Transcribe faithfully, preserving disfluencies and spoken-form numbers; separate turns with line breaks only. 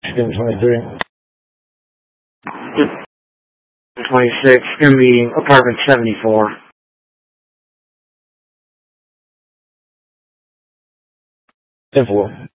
twenty-three. twenty-six, gonna be apartment seventy-four. ten four.